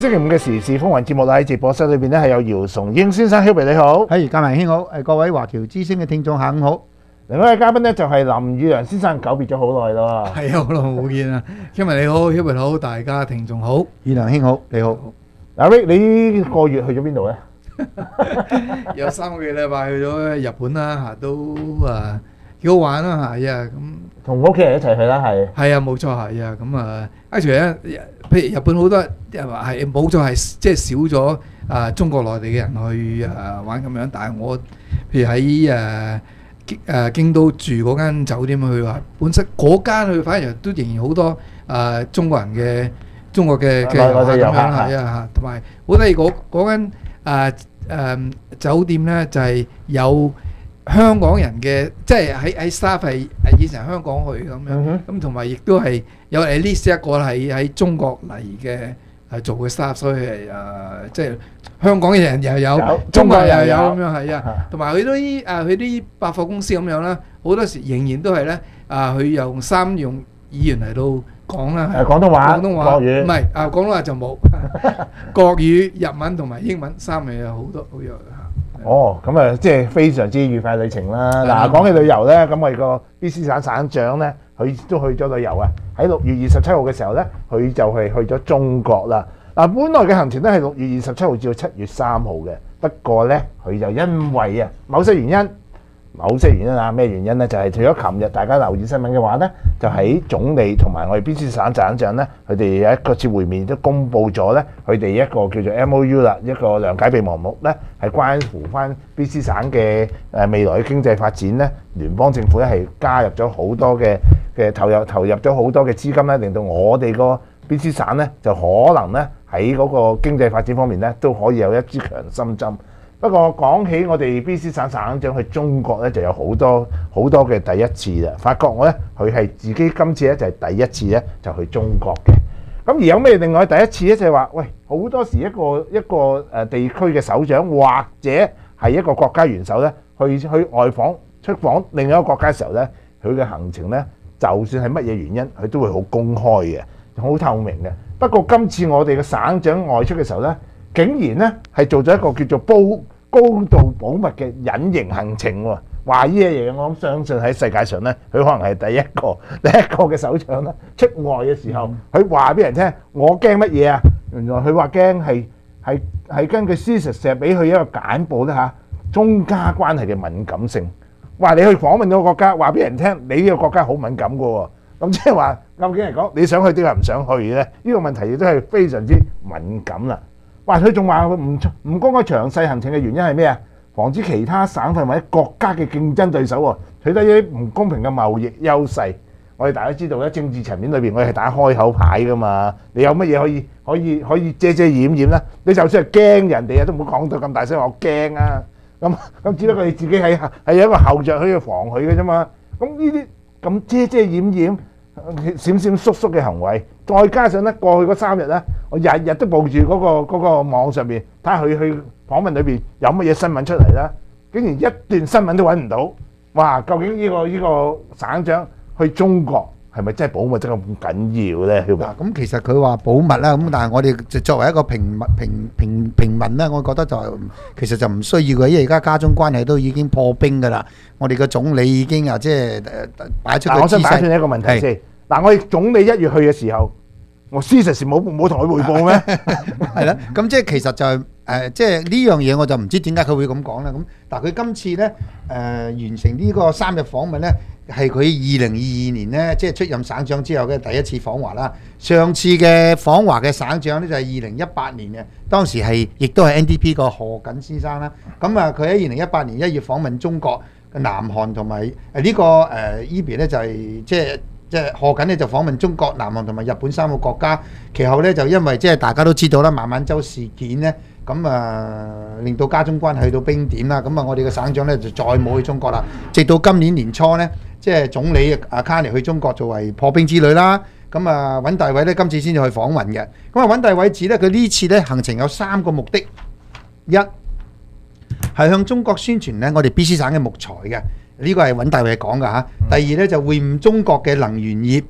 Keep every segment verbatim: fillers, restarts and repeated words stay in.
星期五嘅時事風雲節目啦，喺直播室裏邊咧係有姚崇英先生 ，Hubert 你好， 係嘉文兄好，誒各位華僑之聲嘅聽眾下午好。 另外一位嘉賓咧就係林宇陽先生，久別咗好耐咯。 係啊，好耐冇見啊！今日你好 ，Hubert 好，大家聽眾好。 宇陽兄好，你好。 阿 Rick，你呢個月去咗邊度咧？ 有三個幾禮拜去咗日本啦，嚇都啊幾好玩啦，係啊咁。 同屋企人一齊去啦，係。 係啊，冇錯係啊，咁啊，actually 咧，譬如日本好多人話係冇錯係即係少咗啊中國內地嘅人去啊玩咁樣，但係我譬如喺誒京誒京都住嗰間酒店，佢話本身嗰間佢反而都仍然好多啊中國人嘅中國嘅嘅遊客咁樣係啊，同埋好得意嗰嗰間誒誒酒店咧就係有香港人嘅，即係喺喺 staff 係誒以前香港去咁樣，咁同埋亦都係有 at least 一個係喺中國嚟嘅係做嘅 staff，所以係誒即係香港嘅人又有，中國人又有咁樣係啊，同埋佢都啲誒佢啲百貨公司咁樣啦，好多時仍然都係咧啊，佢用三用語言嚟到講啦， 誒廣東話、 廣東話、國語，唔係啊廣東話就冇，國語、日文同埋英文三樣有好多好有。 哦，咁啊，即係非常之愉快旅程啦。嗱，講起旅遊咧，咁我哋個 B C 省省長咧，佢都去咗旅遊啊。喺六月二十七號嘅時候咧，佢就係去咗中國啦。嗱，本來嘅行程咧係六月二十七號至到七月三號嘅，不過咧佢就因為啊某些原因。某些原因啊，咩原因咧？就係、是、除咗琴日大家留意新聞嘅話咧，就喺總理同埋我哋 B C 省省長咧，佢哋有一個次會面都公布咗咧，佢哋一個叫做 M O U 啦，一個諒解備忘錄咧，係關乎翻 B C 省嘅誒未來嘅經濟發展咧，聯邦政府咧係加入咗好多嘅嘅投入投入咗好多嘅資金咧，令到我哋個 B C 省咧就可能咧喺嗰個經濟發展方面咧都可以有一支強心針。不過講起我哋 B C 省省長去中國咧，就有好多好多嘅第一次啦。發覺我咧，佢係自己今次咧就係第一次咧就去中國嘅。咁而有咩另外第一次咧？就係話，喂，好多時一個一個誒地區嘅首長或者係一個國家元首咧，去去外訪出訪另一個國家嘅時候咧，佢嘅行程咧，就算係乜嘢原因，佢都會好公開嘅，好透明嘅。不過今次我哋嘅省長外出嘅時候咧，竟然咧係做咗一個叫做高高度保密嘅隱形行程喎，話呢樣嘢我諗相信喺世界上咧，佢可能係第一個第一個嘅首長咧出外嘅時候，佢話俾人聽，我驚乜嘢啊？原來佢話驚係係係根據事實成日俾佢一個簡報咧嚇，中加關係嘅敏感性。話你去訪問個國家，話俾人聽，你呢個國家好敏感嘅喎，咁即係話究竟嚟講，你想去定係唔想去咧？呢個問題亦都係非常之敏感啦。話佢仲話佢唔唔公開詳細行程嘅原因係咩啊？防止其他省份或者國家嘅競爭對手喎取得一啲唔公平嘅貿易優勢。我哋大家知道咧，政治層面裏邊我哋係打開口牌噶嘛。你有乜嘢可以可以可以遮遮掩掩咧？你就算係驚人哋啊，都唔好講到咁大聲話我驚啊！咁咁只不過你自己係係有一個後著可以防佢嘅啫嘛。咁呢啲咁遮遮掩掩、閃閃縮縮嘅行為，再加上咧過去嗰三日咧，我日日都報住嗰個嗰個網上面睇下佢去訪問裏邊有乜嘢新聞出嚟啦，竟然一段新聞都揾唔到。哇！究竟呢個呢個省長去中國係咪真係保密真係咁緊要咧？ 嗱，咁其實佢話保密啦，咁但係我哋就作為一個平民平平平民咧，我覺得就其實就唔需要嘅，因為而家家中關係都已經破冰㗎啦。我哋嘅總理已經啊，即係擺出個姿勢。 我想打斷一個問題先。嗱，我哋總理一月去嘅時候，我事實是冇冇同佢匯報咩？ 係啦，咁即係其實就係誒，即係呢樣嘢我就唔知點解佢會咁講啦。咁但係佢今次咧誒完成呢個三日訪問咧，係佢二零二二年咧，即係出任省長之後嘅第一次訪華啦。上次嘅訪華嘅省長咧就係二零一八年嘅，當時係亦都係 N D P 個賀錦先生啦。咁啊，佢喺二零一八年一月訪問中國、南韓同埋誒呢個誒依邊咧就係即係。即係賀錦咧就訪問中國、南韓同埋日本三個國家，其後咧就因為即係大家都知道啦，孟晚舟事件咧，咁啊令到家中關係去到冰點啦，咁啊我哋嘅省長咧就再冇去中國啦，直到今年年初咧，即係總理阿卡尼去中國作為破冰之旅啦，咁啊尹大偉咧今次先至去訪問嘅，咁啊尹大偉指咧佢呢次咧行程有三個目的，一係向中國宣傳咧我哋 B C 省嘅木材嘅。呢個係尹大偉講㗎嚇。第二咧就會晤中國嘅能源業，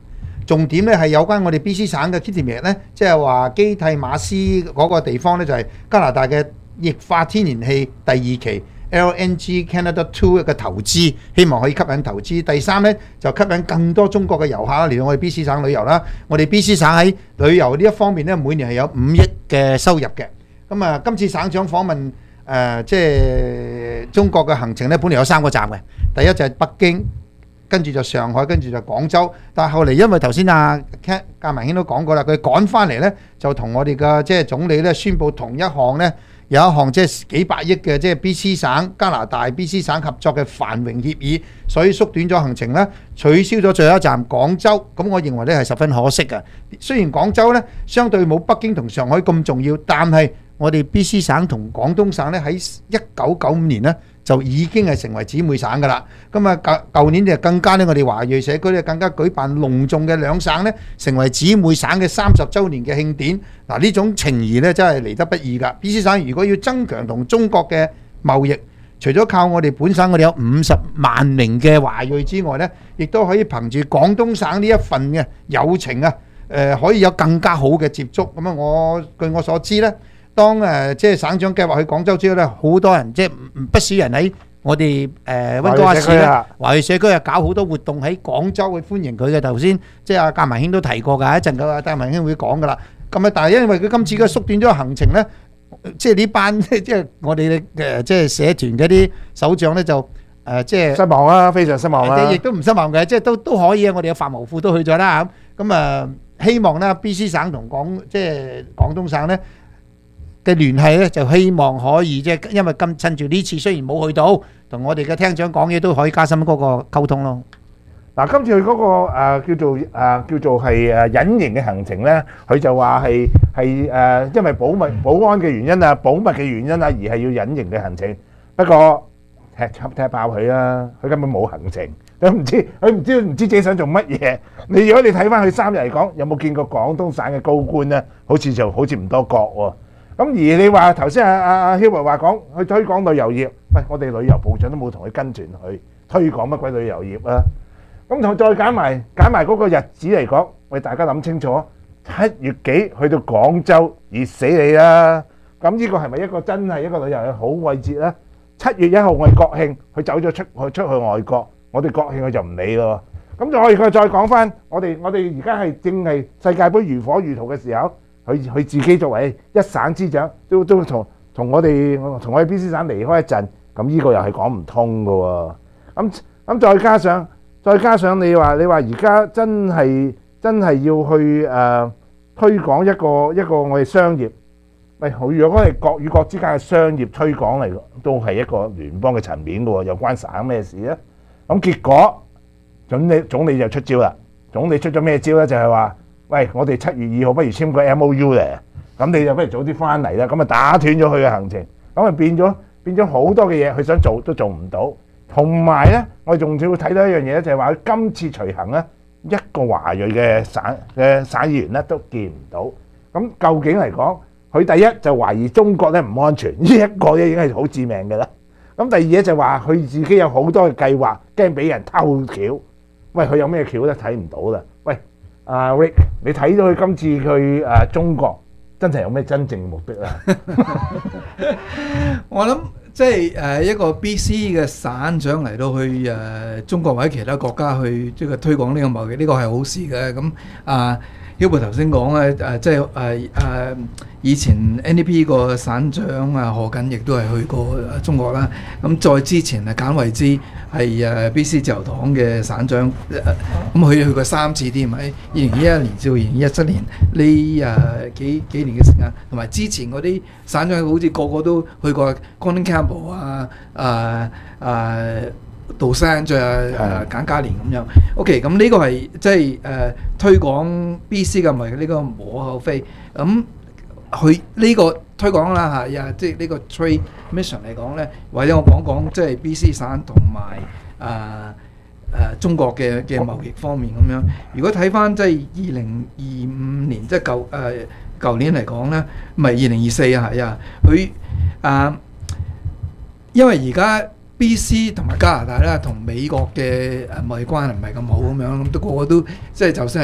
重點咧係有關我哋 B C 省嘅 Kitimat 咧，即係話基蒂馬斯嗰個地方咧，就係加拿大嘅液化天然氣第二期 L N G Canada Two 嘅投資，希望可以吸引投資。第三咧就吸引更多中國嘅遊客嚟到我哋 B C 省旅遊啦。我哋 B C 省喺旅遊呢一方面咧，每年係有五億嘅收入嘅。咁啊，今次省長訪問誒、呃，即係中國嘅行程咧，本嚟有三個站嘅，第一就係北京。跟住就上海，跟住就廣州。但係後嚟因為頭先阿嘉文兄都講過啦，佢趕翻嚟呢，就同我哋嘅即係總理呢宣布同一項呢，有一項即係幾百億嘅即係 B C 省加拿大 B C 省合作嘅繁榮協議，所以縮短咗行程啦，取消咗最後一站廣州。咁我認為呢係十分可惜嘅。雖然廣州呢相對冇北京同上海咁重要，但係我哋 B C 省同廣東省呢喺一九九五年呢，就已經係成為姊妹省㗎啦。咁啊，舊舊年就更加咧，我哋華裔社區咧更加舉辦隆重嘅兩省咧成為姊妹省嘅三十週年嘅慶典。嗱，呢種情誼咧真係嚟得不易㗎。B C 省如果要增強同中國嘅貿易，除咗靠我哋本省我哋有五十萬名嘅華裔之外咧，亦都可以憑住廣東省呢一份嘅友情啊，誒可以有更加好嘅接觸。咁啊，我據我所知咧。當誒即係省長計劃去廣州之後咧，好多人即係唔不少人喺我哋誒溫哥華市咧，華裔社區啊搞好多活動喺廣州去歡迎佢嘅。頭先即係阿嘉文兄都提過㗎，一陣個阿嘉文兄會講㗎啦。咁啊，但係因為佢今次嘅縮短咗行程咧，即係呢班即係我哋嘅即係社團嗰啲首長咧就誒即係失望啦，非常失望啦。 亦都唔失望嘅，即係都都可以啊。我哋嘅法務庫都去咗啦，咁咁啊，希望咧 B C 省同廣即係廣東省咧嘅聯繫咧，就希望可以即係因為今趁住呢次雖然冇去到，同我哋嘅廳長講嘢都可以加深嗰個溝通咯。 嗱，今次佢嗰個誒叫做誒叫做係誒隱形嘅行程咧，佢就話係係誒因為保密保安嘅原因啊，保密嘅原因啊，而係要隱形嘅行程。不過踢踢踢爆佢啦，佢根本冇行程，佢唔知佢唔知唔知自己想做乜嘢。你如果你睇翻佢三日嚟講，有冇見過廣東省嘅高官咧？好似就好似唔多覺喎。咁而你話頭先阿阿阿希維話講去推廣旅遊業，喂，我哋旅遊部長都冇同佢跟團去推廣乜鬼旅遊業啊！咁同再揀埋揀埋嗰個日子嚟講，喂，大家諗清楚，七月幾去到廣州熱死你啦！咁呢個係咪一個真係一個旅遊嘅好季節咧？七月一號我哋國慶，佢走咗出去出去外國，我哋國慶佢就唔理咯。咁就可以佢再講翻，我哋我哋而家係正係世界盃如火如荼嘅時候。佢佢自己作為一省之長，都都同同我哋同我哋 B C 省離開一陣，咁呢個又係講唔通㗎喎。咁咁再加上再加上你話你話而家真係真係要去誒、呃、推廣一個一個我哋商業，喂，如果我哋國與國之間嘅商業推廣嚟，都係一個聯邦嘅層面㗎喎，又關省咩事咧？咁結果總理總理就出招啦，總理出咗咩招咧？就係話。喂，我哋七月二號不如簽個 M O U 咧，咁你就不如早啲翻嚟啦，咁啊打斷咗佢嘅行程，咁啊變咗變咗好多嘅嘢，佢想做都做唔到。同埋咧，我哋仲要睇到一樣嘢咧，就係話今次隨行咧，一個華裔嘅省嘅省議員咧都見唔到。咁究竟嚟講，佢第一就懷疑中國咧唔安全，呢一個咧已經係好致命嘅啦。咁第二咧就話佢自己有好多嘅計劃，驚俾人偷橋。喂，佢有咩橋咧？睇唔到啦。喂。阿 Rick，你睇到佢今次去誒中國，真係有咩真正目的啊？ 我諗即係誒一個 B C 嘅省長嚟到去誒中國或者其他國家去即係推廣呢個貿易，呢個係好事嘅。咁啊，Hubert 頭先講咧誒，即係誒誒以前 N D P 個省長啊何錦亦都係去過中國啦。咁再之前啊簡惠枝係誒 B C 自由黨嘅省長，咁佢去過三次添，喺二零一一年至二零一七年呢誒幾幾年嘅時間，同埋之前嗰啲省長好似個個都去過 Colin Campbell 啊、誒誒杜生再啊簡嘉年咁樣。OK，咁呢個係即係誒推廣 B C 嘅貿易，呢個無可厚非。咁佢呢個推廣啦嚇，即係呢個 trade mission 嚟講咧，或者我講講即係 B C 省同埋誒誒中國嘅嘅貿易方面咁樣。如果睇翻即係二零二五年，即係舊誒舊年嚟講咧，唔係二零二四啊，係啊，佢誒因為而家 B C 同埋加拿大咧，同美國嘅誒貿易關係唔係咁好咁樣，咁都個個都即係就算係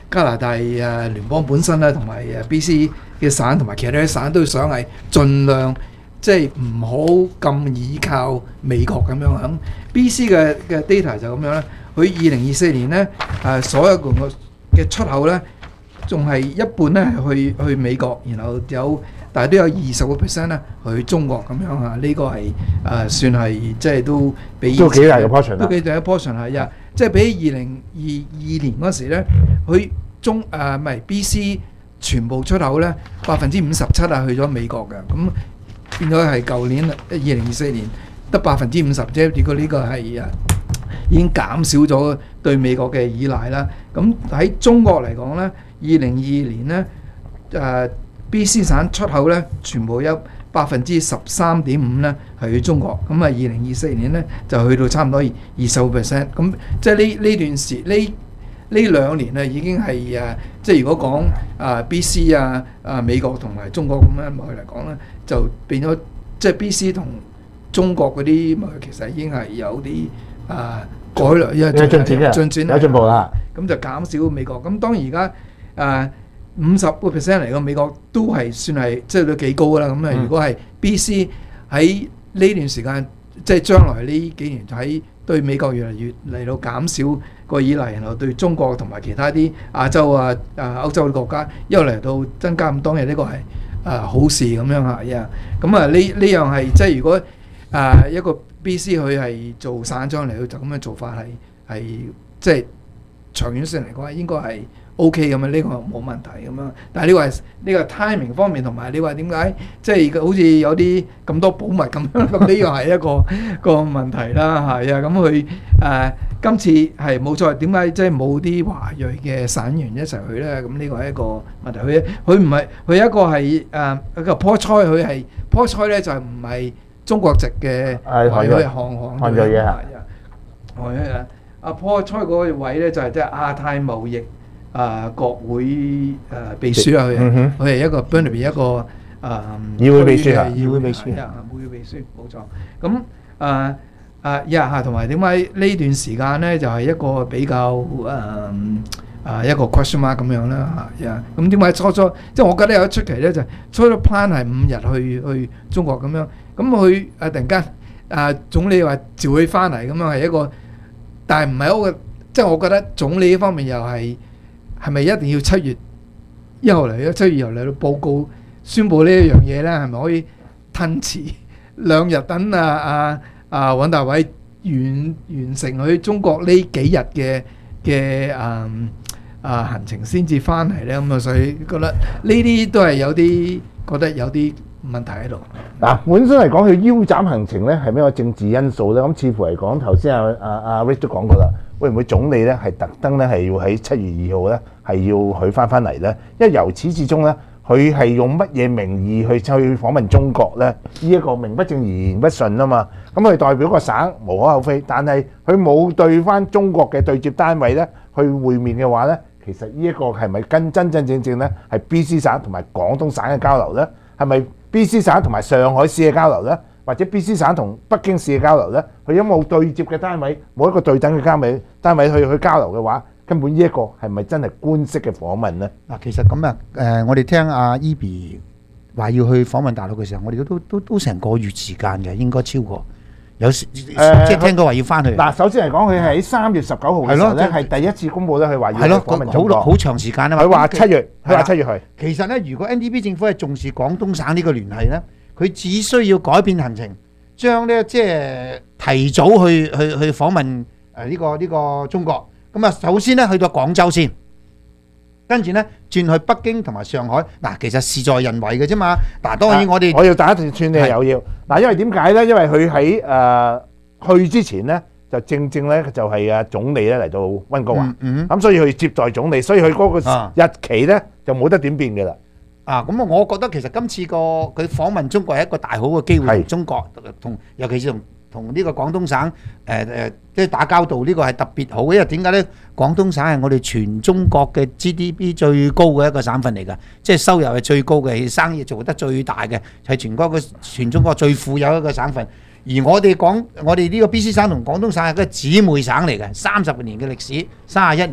加拿大誒聯邦本身啦，同埋誒 B C 嘅省同埋其他啲省都想係盡量即係唔好咁依靠美國咁樣。咁 B C 嘅嘅 data 就咁樣啦。佢二零二四年咧誒所有個嘅出口咧，仲係一半咧去去美國，然後有但係都有二十個 percent 咧去中國咁樣嚇。呢個係誒算係即係都比都幾大嘅 portion 都幾大嘅 portion 係呀。即係比二零二二年嗰時咧，佢中誒唔係 B C 全部出口咧百分之五十七啊去咗美國嘅，咁變咗係舊年二零二四年得百分之五十啫。結果呢個係啊已經減少咗對美國嘅依賴啦。咁喺中國嚟講咧，二零二二年咧誒 B C 省出口咧全部有百分之十三點五咧係去中國，咁啊二零二四年咧就去到差唔多二十個 percent， 咁即係呢呢段時呢呢兩年啊已經係誒，即係如果講啊 B C 啊啊美國同埋中國咁樣貿易嚟講咧，就變咗即係 B C 同中國嗰啲貿易其實已經係有啲啊改良，因為有進展嘅， 進展有進步啦。 咁就減少美國。咁當然而家誒五十個 percent 嚟講，美國都係算係即係都幾高噶啦。咁啊，如果係 B C 喺呢段時間，即係將來呢幾年喺對美國越嚟越嚟到減少個依賴，然後對中國同埋其他啲亞洲啊、啊歐洲嘅國家又嚟到增加咁多嘅，呢個係啊好事咁樣嚇呀。咁啊呢呢樣係即係如果啊一個 B C 佢係做散裝嚟到就咁樣做法係係即係長遠性嚟講應該係 O K 咁樣，呢個冇問題咁樣。但係呢個係呢個 timing 方面同埋你話點解即係好似有啲咁多保密咁樣，咁呢樣係一個個問題啦，係啊。咁佢誒今次係冇錯，點解即係冇啲華裔嘅省員一齊去咧？咁呢個係一個問題。佢佢唔係佢一個係誒一個 Paul Choi，佢係 Paul Choi咧就唔係中國籍嘅華裔行行韓裔嘅啊，韓裔啊。阿 Paul Choi 嗰個位咧就係即係亞太貿易啊國會誒秘書啊，佢佢係一個 Burnaby 一個誒議會秘書啊， 議會秘書啊，議會秘書冇錯。咁誒誒呀嚇，同埋點解呢段時間咧就係一個比較誒啊一個 question mark 咁樣啦嚇呀。咁點解初初即係我覺得有一出奇咧，就係初初 plan 係五日去去中國咁樣，咁佢誒突然間誒總理話召佢翻嚟咁樣係一個。但係唔係一個，即係我覺得總理呢方面又係係咪一定要七月一號嚟咧？七月一號嚟到報告宣佈呢一樣嘢咧，係咪可以褪遲兩日等啊啊啊尹大偉完完成佢中國呢幾日嘅嘅啊啊行程先至翻嚟咧？咁啊，所以覺得呢啲都係有啲覺得有啲問題喺度。 嗱，本身嚟講，佢腰斬行程咧係咩個政治因素咧？咁似乎嚟講，頭先阿阿阿 Rich 都講過啦，會唔會總理咧係特登咧係要喺七月二號咧係要佢翻翻嚟咧？因為由始至終咧，佢係用乜嘢名義去去訪問中國咧？呢一個名不正言不順啊嘛。咁佢代表個省無可厚非，但係佢冇對翻中國嘅對接單位咧去會面嘅話咧，其實呢一個係咪跟真真正正咧係 B C 省同埋廣東省嘅交流咧？係咪 B C 省同埋上海市嘅交流咧，或者 B C 省同北京市嘅交流咧？佢有冇對接嘅單位，冇一個對等嘅單位單位去去交流嘅話，根本呢一個係咪真係官式嘅訪問咧？ 嗱，其實咁啊，誒，我哋聽阿 Eby 話要去訪問大陸嘅時候，我哋都都都都成個月時間嘅，應該超過有時即係聽過話要翻去。 嗱，首先嚟講，佢係喺三月十九號嘅時候咧，係第一次公佈咧，佢話要去訪問中國。 好長時間啊嘛。 佢話七月，佢話七月去。 其實咧，如果 N D P 政府係重視廣東省呢個聯繫咧，佢只需要改變行程，將咧即係提早去去去訪問誒呢個呢個中國。咁啊，首先咧去到廣州先，跟住咧轉去北京同埋上海。嗱，其實事在人為嘅啫嘛。嗱，當然我哋我要打一段串，你係有要。嗱，因為點解咧？因為佢喺誒去之前咧，就正正咧就係啊總理咧嚟到溫哥華，咁所以佢接待總理，所以佢嗰個日期咧就冇得點變嘅啦。 啊，咁啊，我覺得其實今次個佢訪問中國係一個大好嘅機會，同中國同尤其是同同呢個廣東省誒誒即係打交道，呢個係特別好嘅。因為點解咧？廣東省係我哋全中國嘅 G D P 最高嘅一個省份嚟㗎，即係收入係最高嘅，生意做得最大嘅，係全國嘅全中國最富有一個省份。而我哋廣我哋呢個 B C 省同廣東省係一個姊妹省嚟嘅，三十年嘅歷史，三十一年。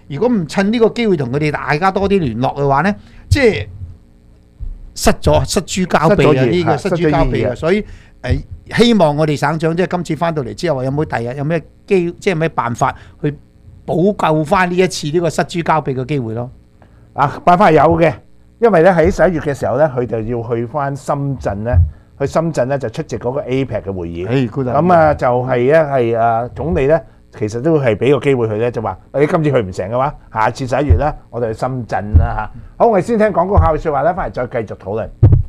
如果唔趁呢個機會同佢哋大家多啲聯絡嘅話咧，即係失咗失諸交臂啊！呢個失諸交臂啊！所以誒，希望我哋省長即係今次翻到嚟之後，有冇第日有咩機，即係咩辦法去補救翻呢一次呢個失諸交臂嘅機會咯？ 啊，辦法係有嘅，因為咧喺十一月嘅時候咧，佢就要去翻深圳咧，去深圳咧就出席嗰個 A P E C 嘅會議。咁啊就係咧係啊總理咧，其實都係俾個機會佢咧，就話你今次去唔成嘅話，下次十一月咧，我哋去深圳啦嚇。好，我哋先聽廣告客嘅説話咧，翻嚟再繼續討論。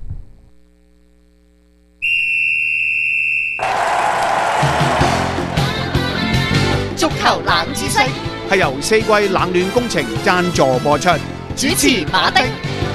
足球冷知識係由四季冷暖工程贊助播出， 主持馬丁。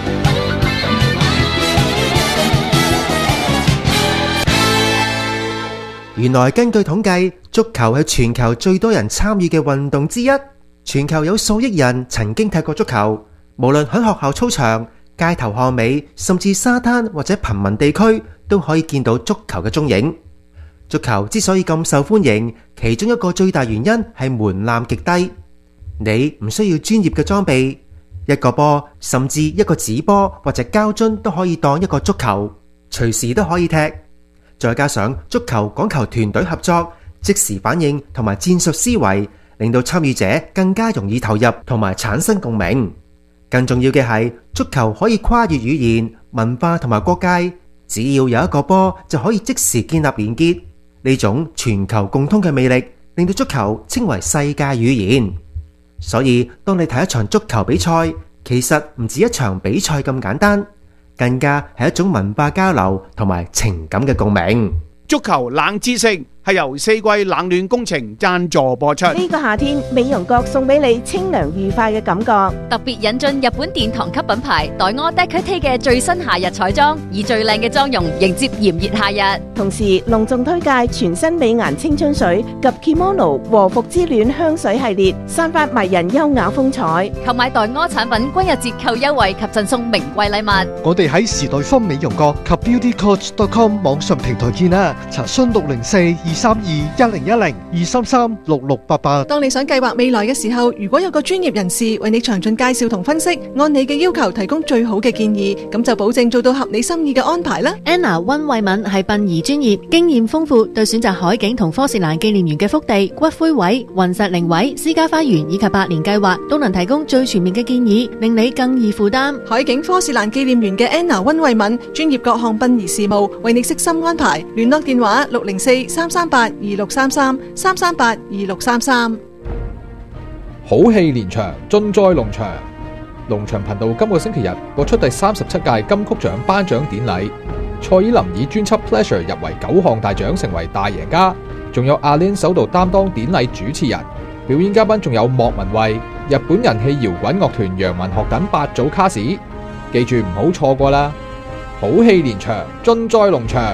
原來根據統計，足球係全球最多人參與嘅運動之一。全球有數億人曾經踢過足球，無論喺學校操場、街頭巷尾，甚至沙灘或者貧民地區，都可以見到足球嘅蹤影。足球之所以咁受歡迎，其中一個最大原因係門檻極低。你唔需要專業嘅裝備，一個波甚至一個紙波或者膠樽都可以當一個足球，隨時都可以踢。再加上足球講求團隊合作、即時反應同埋戰術思維，令到參與者更加容易投入同埋產生共鳴。更重要嘅係，足球可以跨越語言、文化同埋國界，只要有一個波就可以即時建立連結。呢種全球共通嘅魅力，令到足球稱為世界語言。所以，當你睇一場足球比賽，其實唔止一場比賽咁簡單，更加係一種文化交流同埋情感嘅共鳴。 足球冷知識係由四季冷暖工程贊助播出。 呢個夏天，美容閣送俾你清涼愉快嘅感覺。 特別引進日本殿堂級品牌黛柯 Decade 嘅最新夏日彩妝，以最靚嘅妝容迎接炎熱夏日。 同時隆重推介全新美顏青春水及 Kimono 和服之戀香水系列，散發迷人優雅風采。 購買黛柯產品均有折扣優惠及贈送名貴禮物。 我哋喺時代坊美容閣及 beauty coach dot com 網上平台見啦，查詢六零四二三二一零一零二三三六六八八。 當你想計劃未來嘅時候，如果有個專業人士為你詳盡介紹同分析，按你嘅要求提供最好嘅建議，咁就保證做到合你心意嘅安排啦。 Anna 温慧敏係殯儀專業，經驗豐富，對選擇海景同科士蘭紀念園嘅福地、骨灰位、雲石靈位、私家花園以及百年計劃，都能提供最全面嘅建議，令你更易負擔。 海景科士蘭紀念園嘅 Anna 温慧敏，專業各項殯儀事務，為你悉心安排。聯絡電話六零四三三八二六三三三三八二六三三。 好戲連場，盡在龍翔。龍翔頻道今個星期日播出第三十七屆金曲獎頒獎典禮，蔡依林以專輯 Pleasure 入圍九項大獎，成為大贏家。仲有阿 Lin 首度擔當典禮主持人，表演嘉賓仲有莫文蔚、日本人氣搖滾樂團楊文學等八組卡士，記住唔好錯過啦！好戲連場，盡在龍翔。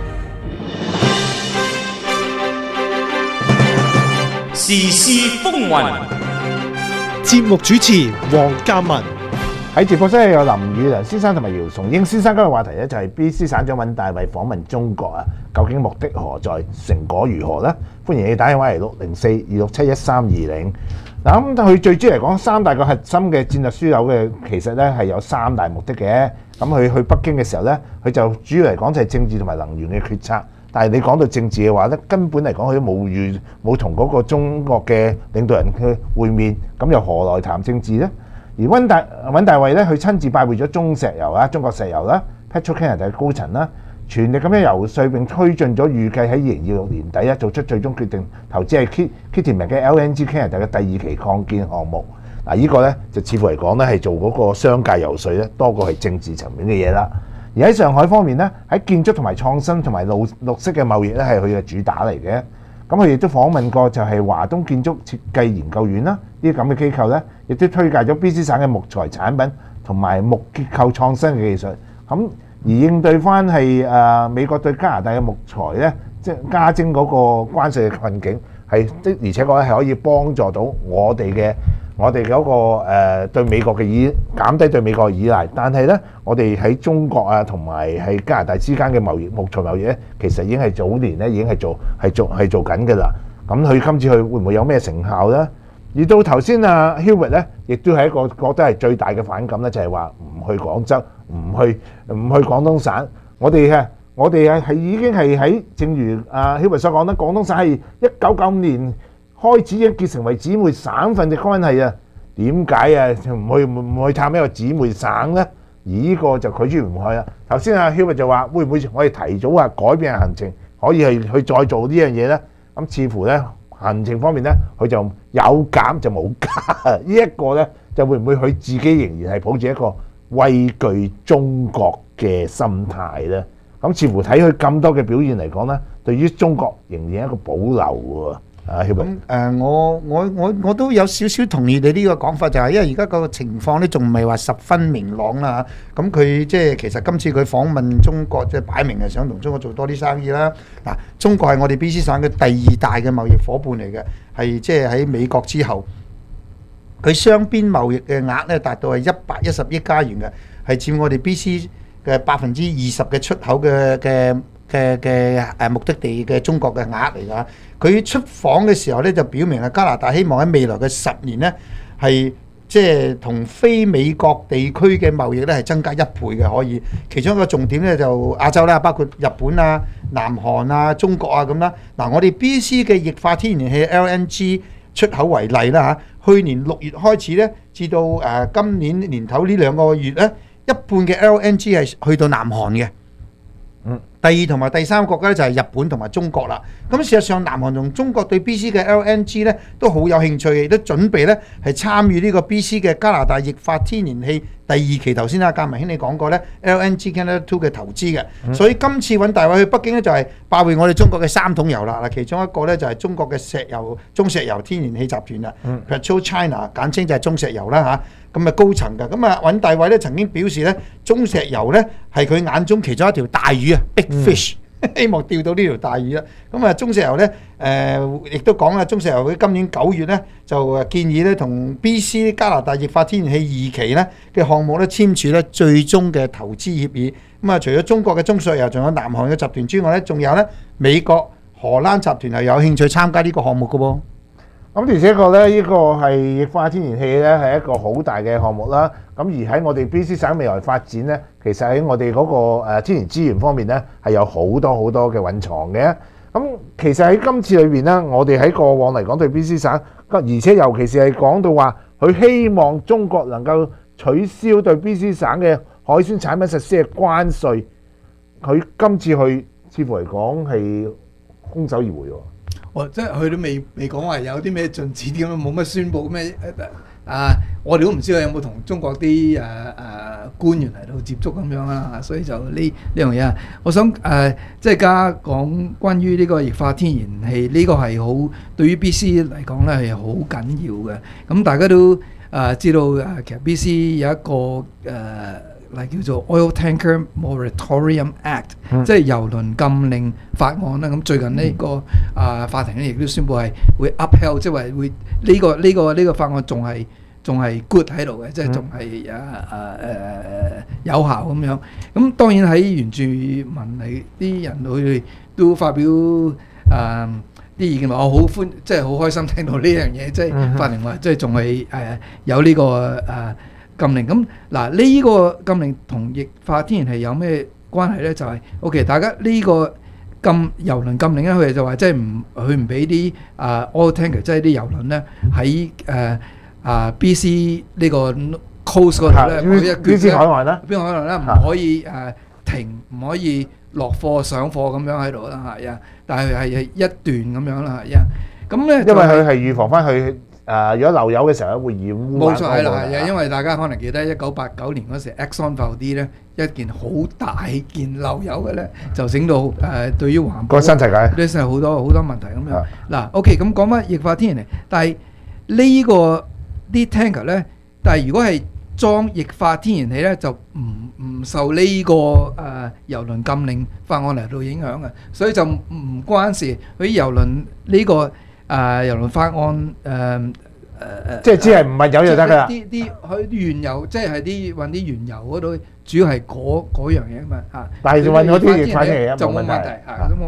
時事風雲， 節目主持黃嘉文。 喺直播室有林宇良先生同埋姚崇英先生。今日話題咧就係 B C 省長尹大衛訪問中國啊，究竟目的何在，成果如何呢？歡迎你打電話嚟六零四二六七一三二零。嗱，咁佢最主要嚟講，三大個核心嘅戰略樞紐嘅，其實咧係有三大目的嘅。咁佢去北京嘅時候咧，佢就主要嚟講就係政治同埋能源嘅決策。但係你講到政治嘅話咧，根本嚟講佢都冇預冇同嗰個中國嘅領導人去會面，咁又何來談政治呢？而尹大尹大衛咧，佢親自拜會咗中石油啊、中國石油啦、Petro-Canada 嘅高層啦，全力咁樣游說並推進咗，預計喺二零二六年底咧做出最終決定，投資係 Kitimat 嘅 L N G Canada 嘅第二期擴建項目。嗱，呢個咧就似乎嚟講咧係做嗰個商界游說咧，多過係政治層面嘅嘢啦。而喺上海方面咧，喺建築同埋創新同埋綠綠色嘅貿易咧係佢嘅主打嚟嘅。咁佢亦都訪問過就係華東建築設計研究院啦，呢啲咁嘅機構咧，亦都推介咗 B C 省嘅木材產品同埋木結構創新嘅技術。咁而應對翻係誒美國對加拿大嘅木材咧，即係加徵嗰個關稅嘅困境，係的而且確咧係可以幫助到我哋嘅。我哋嗰個誒對美國嘅依減低對美國嘅依賴，但係咧，我哋喺中國啊同埋喺加拿大之間嘅貿易木材貿易咧，其實已經係早年咧已經係做係做係做緊嘅啦。咁佢今次去會唔會有咩成效咧？ 而到頭先啊 Hubert 咧，亦都係一個覺得係最大嘅反感咧，就係話唔去廣州，唔去唔去廣東省。我哋係我哋係係已經係喺，正如啊 Hubert 所講啦，廣東省係一九九五年開始已經結成為姊妹省份嘅關係啊。點解啊唔去唔去探一個姊妹省咧？而呢個就拒絕唔去啦。頭先阿 Hubert 就話會唔會我哋提早啊改變行程，可以係去再做呢樣嘢咧？咁似乎咧行程方面咧，佢就有減就冇加。呢一個咧就會唔會佢自己仍然係抱住一個畏懼中國嘅心態咧？咁似乎睇佢咁多嘅表現嚟講咧，對於中國仍然係一個保留喎。啊， 咁誒、呃，我我我我都有少少同意你呢個講法，就係因為而家個情況咧，仲唔係話十分明朗啦嚇。咁佢即係其實今次佢訪問中國，即係擺明係想同中國做多啲生意啦。嗱，中國係我哋 B C 省嘅第二大嘅貿易伙伴嚟嘅，係即係喺美國之後，佢雙邊貿易嘅額咧達到係一百一十億加元嘅，係佔我哋 B C 嘅百分之二十嘅出口嘅嘅嘅嘅誒目的地嘅中國嘅額嚟㗎。佢出訪嘅時候咧，就表明係加拿大希望喺未來嘅十年咧，係即係同非美國地區嘅貿易咧係增加一倍嘅可以。其中一個重點咧就亞洲啦，包括日本啊、南韓啊、中國啊咁啦。嗱，我哋 B C 嘅液化天然氣 L N G 出口為例啦嚇，去年六月開始咧，至到誒今年年頭呢兩個月咧，一半嘅 L N G 係去到南韓嘅。嗯，第二同埋第三個國家咧就係日本同埋中國啦。咁事實上，南韓同中國對 B C 嘅 L N G 咧都好有興趣，亦都準備咧係參與呢個 B C 嘅加拿大液化天然氣第二期。頭先阿鑑文兄你講過咧 L N G Canada Two 嘅投資嘅，嗯、所以今次揾大衛去北京咧就係拜會我哋中國嘅三桶油啦。嗱，其中一個咧就係中國嘅石油中石油天然氣集團啦、嗯、，PetroChina 簡稱就係中石油啦嚇。咁啊高層㗎，咁啊尹大偉咧曾經表示咧，中石油咧係佢眼中其中一條大魚啊 ，big fish，、嗯、希望釣到呢條大魚啦。咁啊中石油咧誒亦都講啦，中石油佢今年九月咧就誒建議咧同 B C 加拿大液化天然氣二期咧嘅項目咧簽署咧最終嘅投資協議。咁啊除咗中國嘅中石油，仲有南韓嘅集團之外咧，仲有咧美國荷蘭集團係有興趣參加呢個項目嘅喎。 咁而且個咧，呢個係液化天然氣咧，係一個好大嘅項目啦。咁而喺我哋 B C 省未來發展咧，其實喺我哋嗰個誒天然資源方面咧，係有好多好多嘅蘊藏嘅。咁其實喺今次裏邊咧，我哋喺過往嚟講對 B C 省，而且尤其是係講到話，佢希望中國能夠取消對 B C 省嘅海鮮產品實施嘅關稅，佢今次去似乎嚟講係空手而回喎。 哦，即係佢都未未講話有啲咩進展咁樣，冇乜宣佈咩啊！我哋都唔知佢有冇同中國啲誒誒官員嚟到接觸咁樣啦，所以就呢呢樣嘢。我想誒、呃、即係加講關於呢個液化天然氣呢、呢個係好對於 B C 嚟講咧係好緊要嘅。咁大家都誒、呃、知道誒，其實 B C 有一個誒。呃嚟叫做 Oil Tanker Moratorium Act，、嗯、即係油輪禁令法案啦。咁最近呢、這個、嗯、啊法庭咧亦都宣布係會 upheld， 即係話會呢、這個呢、這個呢、這個法案仲係仲係 good 喺度嘅，即係仲係啊啊誒有效咁樣。咁當然喺原住民嚟啲人佢哋都發表啊啲意見話，我好歡，即係好開心聽到呢樣嘢，即係法庭話即係仲係誒有呢、這個啊。禁令咁嗱，呢個禁令同液化天然氣有咩關係咧？就係、是、OK， 大家呢個禁油輪禁令咧，佢哋就話即係唔佢唔俾啲啊 oil tanker，即係啲油輪咧喺誒啊 B C 呢個 coast 嗰度咧，B C 海岸啦，邊個海岸咧唔可以誒、啊、停，唔可以落貨上貨咁樣喺度啦嚇呀，但係係一段咁樣啦嚇呀，咁咧因為佢係預防翻佢。誒、呃，如果漏油嘅時候會染污。 冇錯係啦，係啊，因為大家可能記得一九八九年嗰時 Exxon Valdez 咧一件好大件漏油嘅咧，就整到誒、呃、對於環保個新世界呢係好多好多問題咁樣。嗱 ，OK， 咁講翻液化天然氣，但係呢個啲 tanker 咧，但係如果係裝液化天然氣咧，就唔唔受呢、這個誒、呃、油輪禁令法案嚟到影響嘅，所以就唔關事。佢油輪呢、這個。誒油輪法案誒誒誒， 即係只係唔係油就得㗎啦。 啲啲佢原油即係係啲運啲原油嗰度，主要係嗰嗰樣嘢啊嘛嚇。 但係運嗰啲液化天然氣就冇問題嚇，都冇問題。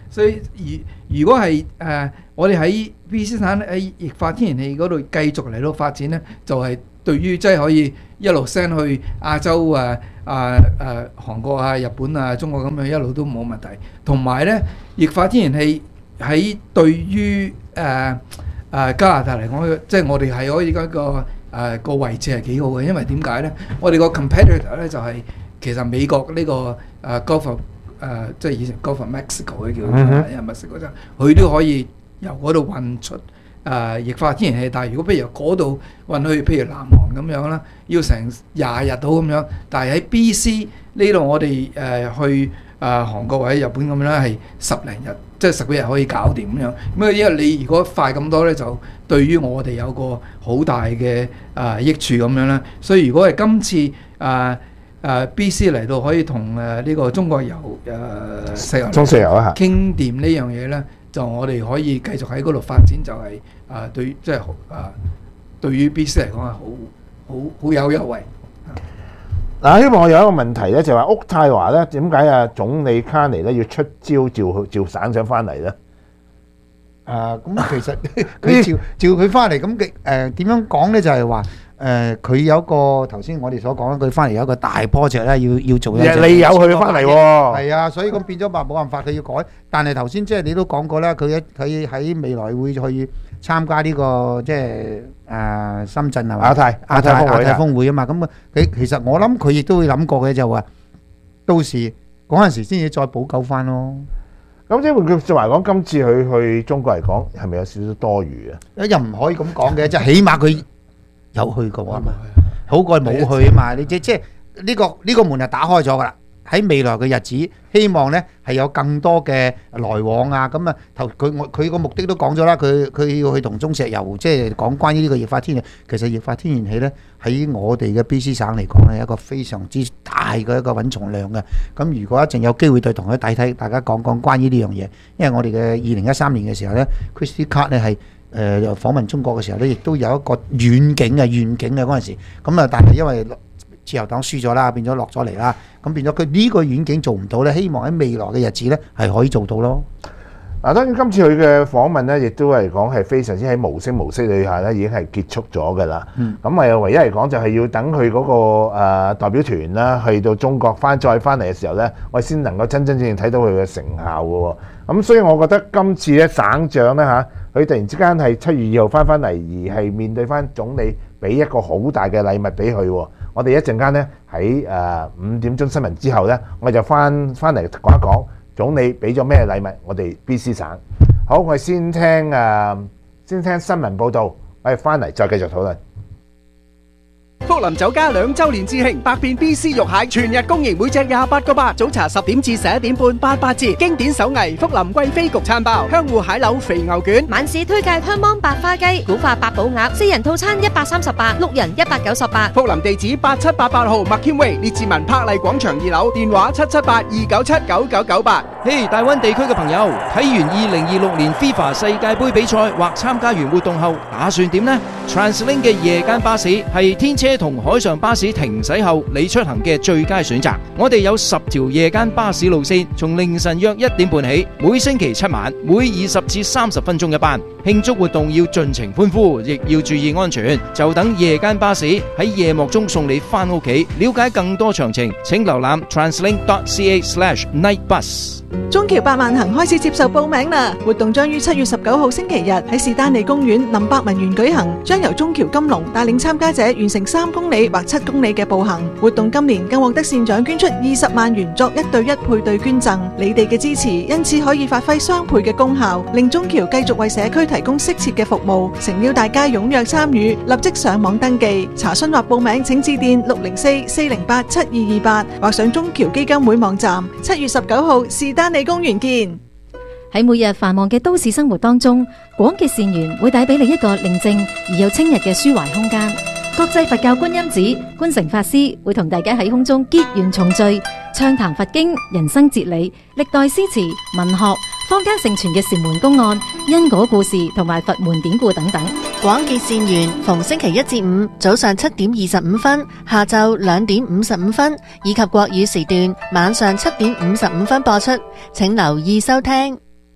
所以如如果係誒、呃、我哋喺 B C 省喺液化天然氣嗰度繼續嚟到發展咧，就係、是、對於即係可以一路 send 去亞洲啊啊啊韓國啊、日本啊、中國咁樣一路都冇問題。同埋咧，液化天然氣喺對於誒誒、呃呃、加拿大嚟講，即係我哋係可以嗰、那個誒、呃、個位置係幾好嘅，因為點解咧？我哋個 competitor 咧就係、是、其實美國呢、這個誒、呃、Gulf of 誒、呃、即係以前 Gulf of Mexico 嘅叫，因為墨西哥就佢都可以由嗰度運出誒、呃、液化天然氣，但係如果譬如由嗰度運去譬如南韓咁樣啦，要成廿日到咁樣，但係喺 B C 呢度我哋誒、呃、去誒、呃、韓國或者日本咁樣咧係十零日，即係十幾日可以搞掂咁樣。咁啊，因為你如果快咁多咧，就對於我哋有個好大嘅誒、呃、益處咁樣啦。所以如果係今次誒，呃誒、uh, B C 嚟到可以同誒呢個中國油誒石油中石油啊傾掂呢樣嘢咧，就我哋可以繼續喺嗰度發展，就係、是、誒、呃、對即係誒對於 B C 嚟講係好好好有優惠。 嗱，希望我有一個問題咧，就係話渥太華咧點解啊總理卡尼咧要出招召召省長翻嚟咧？ 誒咁其實佢召召佢翻嚟咁嘅誒點樣講咧？就係話。誒佢、呃、有一個頭先我哋所講，佢翻嚟有一個大 project 咧，要要做一隻。 你有佢翻嚟喎？ 係啊，所以咁變咗話冇辦法，佢要改。但係頭先即係你都講過啦，佢一佢喺未來會去參加呢、這個即係誒、呃、深圳係嘛？亞太亞太亞太峰會啊嘛。咁啊，佢其實我諗佢亦都會諗過嘅，就話到時嗰陣時先至再補救翻咯。 咁即係換句話講，今次佢去中國嚟講係咪有少少多餘啊？ 又唔可以咁講嘅，即係起碼佢。有去過啊嘛，好過冇去啊嘛。你即即係呢個呢個門係打開咗噶啦。喺未來嘅日子，希望咧係有更多嘅來往啊。咁啊，頭佢我佢個目的都講咗啦。佢佢要去同中石油即係講關於呢個液化天然氣。其實液化天然氣咧喺我哋嘅 B C 省嚟講咧，一個非常之大嘅一個揾從量嘅。咁如果一陣有機會對同佢睇睇，大家講講關於呢樣嘢，因為我哋嘅二零一三年嘅時候咧 ，Christy Card 咧係。誒、呃、訪問中國嘅時候咧，亦都有一個遠景嘅願景嘅嗰陣時，咁啊，但係因為自由黨輸咗啦，變咗落咗嚟啦，咁變咗佢呢個遠景做唔到咧，希望喺未來嘅日子咧係可以做到咯。 嗱，當然今次佢嘅訪問咧，亦都係講係非常之喺無聲無息底下咧，已經係結束咗㗎啦。咁啊、嗯，唯一嚟講就係要等佢嗰、那個、呃、代表團啦，去到中國翻再翻嚟嘅時候咧，我哋先能夠真真正正睇到佢嘅成效嘅喎。咁所以我覺得今次咧省長咧嚇，佢突然之間係七月二號翻翻嚟，而係面對翻總理，俾一個好大嘅禮物俾佢喎。我哋一陣間咧喺誒五點鐘新聞之後咧，我就翻翻嚟講一講。總理俾咗咩禮物？我哋 B C 省好，我哋先聽誒、呃，先聽新聞報導，我哋翻嚟再繼續討論。 福林酒家兩週年致慶，百變 B C 肉蟹全日供應，每隻廿八個八。早茶十點至十一點半，八八折。經典手藝福林貴妃焗餐包，香芋蟹柳肥牛卷。 晚市推介香芒白花雞，古法八寶鴨，四人套餐一百三十八，六人一百九十八。 福林地址八七八八號麥謙威列治文柏麗廣場二樓，電話七七八二九七九九九八。 嘿，大灣地區嘅朋友，睇完二零二六年 FIFA 世界盃比賽或參加完活動後，打算點呢？ TransLink 嘅夜間巴士係天車同海上巴士停駛後你出行嘅最佳選擇。我哋有十條夜間巴士路線，從凌晨約一點半起，每星期七晚，每二十至三十分鐘一班。慶祝活動要盡情歡呼，亦要注意安全。就等夜間巴士喺夜幕中送你返屋企。了解更多詳情，請瀏覽 translink dot c a slash night bus。 中橋百萬行開始接受報名啦！活動將於七月十九號星期日喺士丹利公園林百文園舉行，將由中橋金龍帶領參加者完成三公里或七公里嘅步行。活動今年更獲得善長捐出二十萬元作一對一配對捐贈，你哋嘅支持因此可以發揮雙倍嘅功效，令中橋繼續為社區提供適切嘅服務。誠邀大家踴躍參與，立即上網登記查詢或報名，請致電六零四四零八七二二八或上中橋基金會網站。七月十九號士丹利公園見。 喺每日繁忙嘅都市生活當中，廣結善緣會帶俾你一個寧靜而又清逸嘅抒懷空間。國際佛教觀音寺觀誠法師會同大家喺空中結緣重聚，暢談佛經、人生哲理、歷代詩詞、文學、坊間盛傳嘅禪門公案、因果故事同埋佛門典故等等。 廣結善緣，逢星期一至五早上七點二十五分、下晝兩點五十五分，以及國語時段晚上七點五十五分播出，請留意收聽。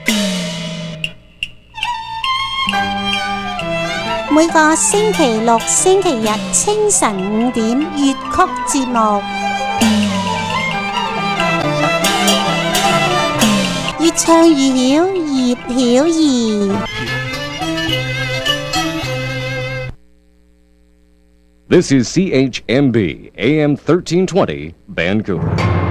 每個星期六、星期日清晨五點粵曲節目，越唱越曉，葉曉儀。 This is C H M B A M thirteen twenty Vancouver。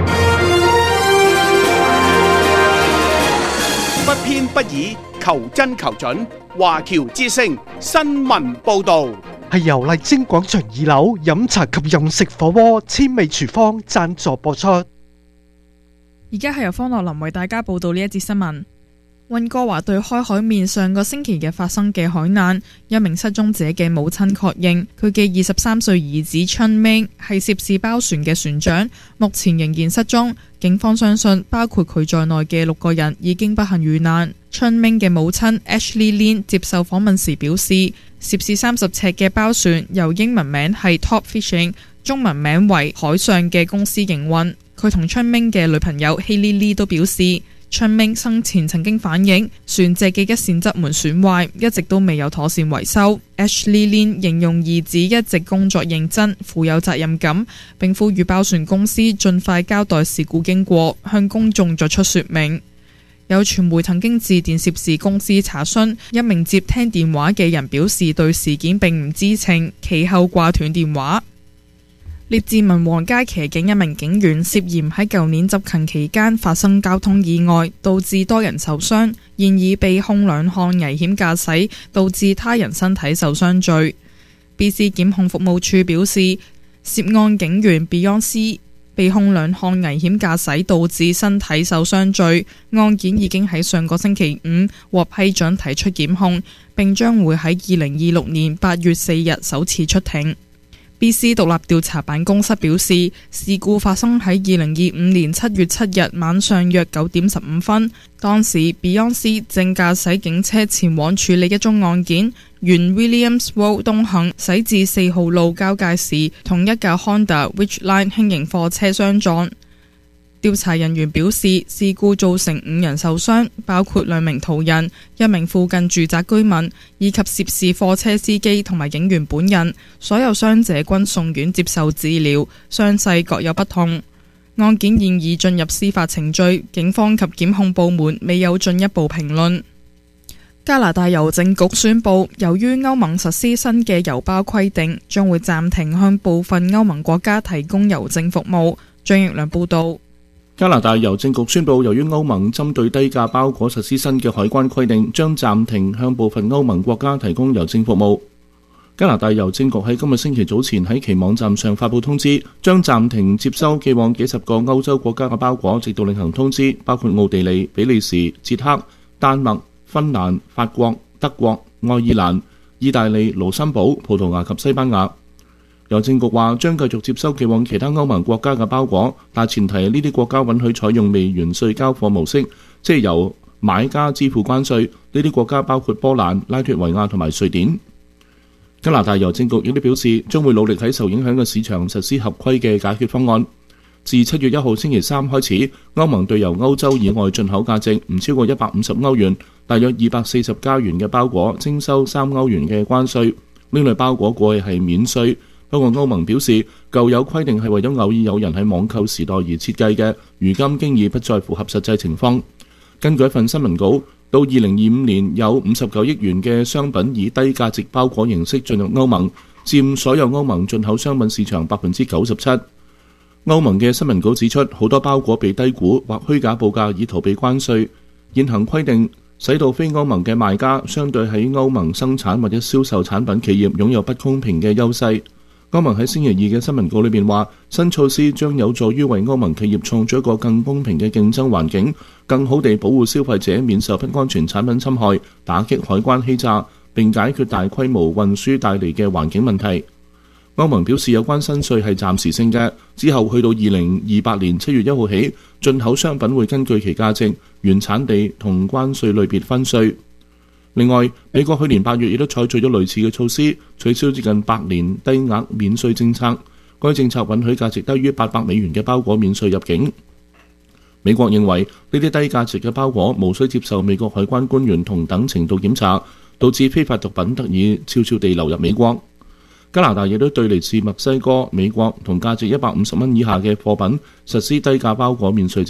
不偏不倚，求真求準。華僑之聲新聞報導， 係由麗晶廣場二樓飲茶及飲食火鍋千味廚房贊助播出。 而家係由方樂林為大家報道呢一節新聞。溫哥華對開海面上個星期日發生嘅海難，一名失蹤者嘅母親確認，佢嘅二十三歲兒子春明係涉事包船嘅船長，目前仍然失蹤。警方相信，包括佢在內嘅六個人已經不幸遇難。春明嘅母親 Ashley Lin 接受訪問時表示，涉事三十尺嘅包船由英文名係 Top Fishing， 中文名為海上嘅公司營運。佢同春明嘅女朋友 Hailey Lee 都表示，春明生前曾經反映船隻嘅一扇側門損壞，一直都未有妥善維修。Ashley Lin 形容兒子一直工作認真，富有責任感，並呼籲包船公司盡快交代事故經過，向公眾作出說明。有傳媒曾經致電涉事公司查詢，一名接聽電話嘅人表示對事件並唔知情，其後掛斷電話。列治文皇街騎警一名警員涉嫌喺舊年執勤期間發生交通意外，導致多人受傷，現已被控兩項危險駕駛導致他人身體受傷罪。B C 檢控服務處表示，涉案警員 Beyonce 被控兩項危險駕駛導致身體受傷罪，案件已經喺上個星期五獲批准提出檢控，並將會喺二零二六年八月四日首次出庭。B C 獨立調查辦公室表示，事故發生喺二零二五年七月七日晚上約九點十五分，當時 Beyonce 正駕駛警車前往處理一宗案件，沿 Williams Road 東行駛至四號路交界時，同一架 Honda Ridgeline 輕型貨車相撞。調查人員表示，事故造成五人受傷，包括兩名途人、一名附近住宅居民以及涉事貨車司機同埋警員本人。所有傷者均送院接受治療，傷勢各有不同。案件現已進入司法程序，警方及檢控部門未有進一步評論。加拿大郵政局宣布，由於歐盟實施新嘅郵包規定，將會暫停向部分歐盟國家提供郵政服務。張奕良報導。 加拿大郵政局宣布，由於歐盟針對低價包裹實施新嘅海關規定，將暫停向部分歐盟國家提供郵政服務。加拿大郵政局喺今日星期早前喺其網站上發布通知，將暫停接收寄往幾十個歐洲國家嘅包裹，直到另行通知，包括奧地利、比利時、捷克、丹麥、芬蘭、法國、德國、愛爾蘭、意大利、盧森堡、葡萄牙及西班牙。郵政局話將繼續接收寄往其他歐盟國家嘅包裹，但前提係呢啲國家允許採用微元稅交貨模式，即係由買家支付關稅。呢啲國家包括波蘭、拉脫維亞同埋瑞典。加拿大郵政局亦都表示，將會努力喺受影響嘅市場實施合規嘅解決方案。自七月一號星期三開始，歐盟對由歐洲以外進口價值唔超過一百五十歐元，大約二百四十加元嘅包裹徵收三歐元嘅關稅。呢類包裹過去係免稅。不過歐盟表示，舊有規定係為咗偶爾有人喺網購時代而設計嘅，如今經已不再符合實際情況。根據一份新聞稿，到二零二五年有五十九億元嘅商品以低價值包裹形式進入歐盟，佔所有歐盟進口商品市場百分之九十七。歐盟嘅新聞稿指出，好多包裹被低估或虛假報價以逃避關稅。現行規定使到非歐盟嘅賣家相對喺歐盟生產或者銷售產品企業擁有不公平嘅優勢。歐盟喺星期二嘅新聞稿裏面話，新措施將有助於為歐盟企業創造一個更公平嘅競爭環境，更好地保護消費者免受不安全產品侵害，打擊海關欺詐，並解決大規模運輸帶嚟嘅環境問題。歐盟表示，有關新稅係暫時性嘅，之後去到二零二八年七月一號起，進口商品會根據其價值、原產地同關稅類別分稅。另外，美國去年八月亦都採取咗類似嘅措施，取消接近百年低額免稅政策。該政策允許價值低於八百美元嘅包裹免稅入境。 美國認為呢啲低價值嘅包裹無需接受美國海關官員同等程度檢查，導致非法毒品得以悄悄地流入美國。加拿大亦都對嚟自墨西哥、美國同價值一百五十蚊以下嘅貨品實施低價包裹免稅。